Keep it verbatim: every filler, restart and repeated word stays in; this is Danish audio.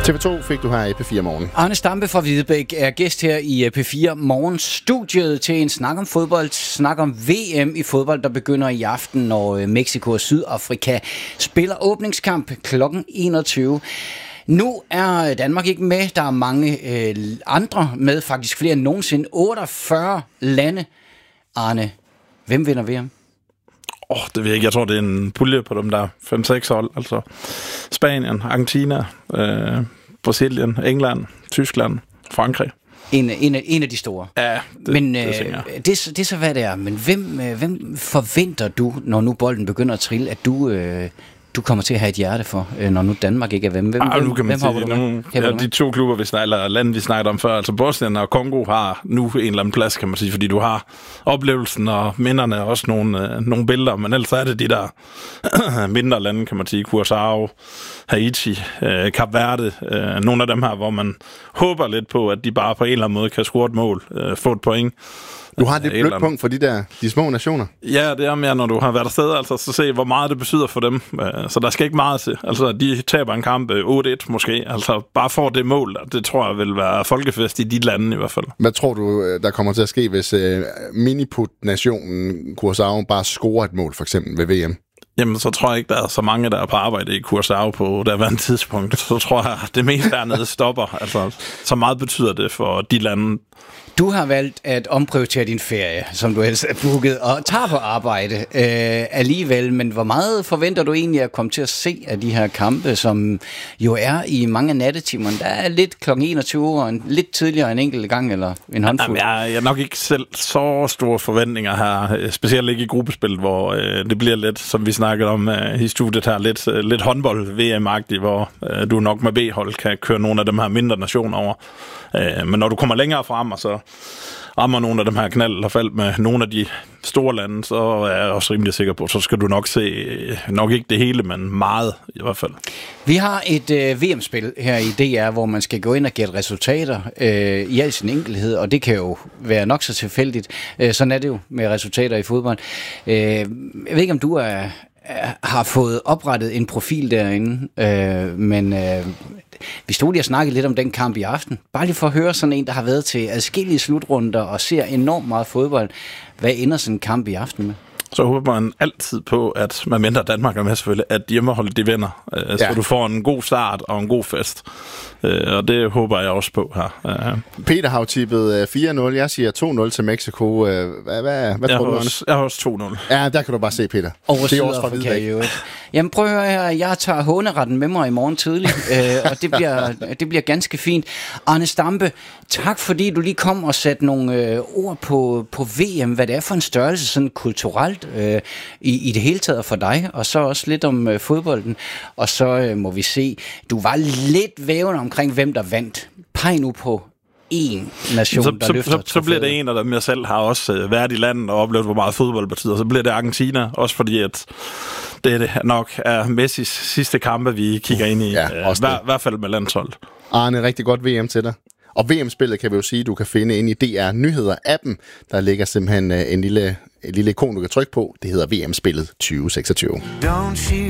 T V to fik du her i P fire Morgen. Arne Stampe fra Hvidebæk er gæst her i P fire Morgen studiet til en snak om fodbold, snak om V M i fodbold, der begynder i aften, når Mexico og Sydafrika spiller åbningskamp klokken enogtyve. Nu er Danmark ikke med. Der er mange øh, andre med, faktisk flere end nogensinde. otteogfyrre lande. Arne, hvem vinder V M? Åh, oh, det ved jeg ikke. Jeg tror, det er en pulje på dem der fem seks hold. Altså Spanien, Argentina, øh, Brasilien, England, Tyskland, Frankrig. En, en, af, en af de store. Ja, det, Men det, øh, det, det, det er så, hvad det er. Men hvem, øh, hvem forventer du, når nu bolden begynder at trille, at du... Øh, du kommer til at have et hjerte for, når nu Danmark ikke er hvem? Hvem, ah, nu kan man hvem sige, nu, ja, de to klubber, vi snakker, eller landet, vi snakkede om før, altså Bosnien og Kongo har nu en eller anden plads, kan man sige, fordi du har oplevelsen og minderne, også nogle, øh, nogle billeder, men ellers er det de der mindre lande, kan man sige, Curaçao, Haiti, øh, Kap Verde, øh, nogle af dem her, hvor man håber lidt på, at de bare på en eller anden måde kan score et mål, øh, få et point. Du har det blødt punkt for de der de små nationer. Ja, det er mere, når du har været afsted, altså så se, hvor meget det betyder for dem. Så der skal ikke meget til. Altså, de taber en kamp otte et måske. Altså, bare for det mål der. Det tror jeg vil være folkefest i de lande i hvert fald. Hvad tror du, der kommer til at ske, hvis uh, miniput-nationen Curaçao bare scorer et mål, for eksempel ved V M? Jamen, så tror jeg ikke, der er så mange, der er på arbejde i Curaçao på derværende tidspunkt. Så tror jeg, at det meste dernede stopper. Altså, så meget betyder det for de lande. Du har valgt at omprioritere din ferie, som du ellers er booket, og tager på arbejde øh, alligevel. Men hvor meget forventer du egentlig at komme til at se af de her kampe, som jo er i mange af nattetimerne? Der er lidt klokken enogtyve, og en, lidt tidligere en enkelt gang, eller en håndfuld. Jamen, jeg, jeg er nok ikke selv så store forventninger her, specielt ikke i gruppespil, hvor øh, det bliver lidt, som vi snakkede om øh, i studiet her, lidt, øh, lidt håndbold-V M-agtigt, hvor øh, du nok med B-hold kan køre nogle af dem her mindre nationer over. Øh, men når du kommer længere frem, og så rammer nogle af dem her knald eller fald med nogle af de store lande, så er jeg også rimelig sikker på, så skal du nok se, nok ikke det hele, men meget i hvert fald. Vi har et øh, V M-spil her i D R, hvor man skal gå ind og gætte resultater øh, i al sin enkelhed, og det kan jo være nok så tilfældigt. Øh, sådan er det jo med resultater i fodbold. Øh, jeg ved ikke, om du er, er, har fået oprettet en profil derinde, øh, men... Øh, vi stod lige og snakkede lidt om den kamp i aften. Bare lige for at høre sådan en, der har været til adskillige slutrunder og ser enormt meget fodbold. Hvad ender sådan en kamp i aften med? Så håber man altid på, at man mindre Danmark er med selvfølgelig, at hjemmeholdet de vinder. Ja. Så du får en god start og en god fest. Og det håber jeg også på her. Peter har jo tippet fire nul. Jeg siger to nul til Mexico. Hvad, hvad, hvad jeg tror du, også, jeg har også to nul. Ja, der kan du bare se, Peter. Over det er også fra Hvidebæk. Jamen prøv at høre her. Jeg tager håneretten med mig i morgen tidlig, øh, og det bliver, det bliver ganske fint. Arne Stampe, tak fordi du lige kom og satte nogle øh, ord på, på V M. Hvad det er for en størrelse sådan kulturelt øh, i, i det hele taget for dig, og så også lidt om øh, fodbolden. Og så øh, må vi se, du var lidt vævende omkring, hvem der vandt. Peg nu på en nation, så, der så, løfter så, så bliver det en af dem, jeg selv har også øh, været i landet og oplevet, hvor meget fodbold betyder. Så bliver det Argentina, også fordi at det nok er Messis sidste kampe, vi kigger ind i. Ja, øh, hver, hvert fald med landshold. Arne, rigtig godt V M til dig. Og V M-spillet kan vi jo sige, du kan finde inde i D R Nyheder-appen. Der ligger simpelthen en lille, en lille ikon, du kan trykke på. Det hedder V M-spillet tyve seksogtyve.